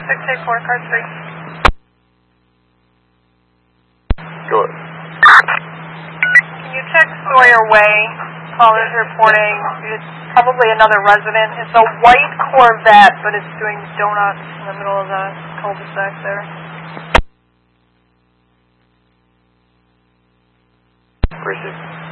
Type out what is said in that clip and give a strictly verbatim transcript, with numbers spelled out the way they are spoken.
six eight four, car three. Go ahead. Can you check Sawyer Way? Callers reporting it's probably another resident. It's a white Corvette, but it's doing donuts in the middle of the cul-de-sac there. Appreciate it.